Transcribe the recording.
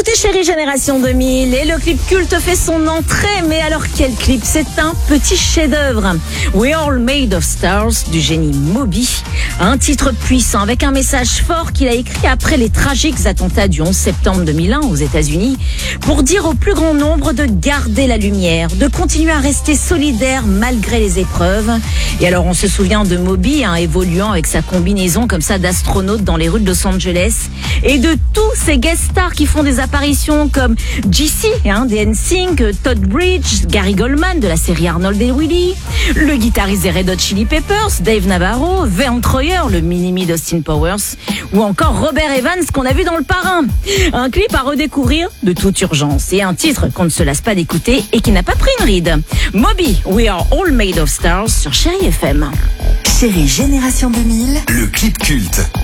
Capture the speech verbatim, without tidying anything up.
écoutez Chérie Génération deux mille et le clip culte fait son entrée. Mais alors quel clip? C'est un petit chef-d'œuvre. We're All Made of Stars du génie Moby. Un titre puissant avec un message fort qu'il a écrit après les tragiques attentats du onze septembre deux mille un aux États-Unis pour dire au plus grand nombre de garder la lumière, de continuer à rester solidaire malgré les épreuves. Et alors on se souvient de Moby hein, évoluant avec sa combinaison comme ça d'astronaute dans les rues de Los Angeles et de tous ces guest stars qui font des apparitions comme G C, hein, des N Sync, Todd Bridges, Gary Goldman de la série Arnold et Willie, le guitariste des Red Hot Chili Peppers, Dave Navarro, Vern Troyer, le mini-me d'Austin Powers, ou encore Robert Evans qu'on a vu dans Le Parrain. Un clip à redécouvrir de toute urgence et un titre qu'on ne se lasse pas d'écouter et qui n'a pas pris une ride. Moby, We Are All Made of Stars sur Chérie F M. Chérie Génération deux mille, le clip culte.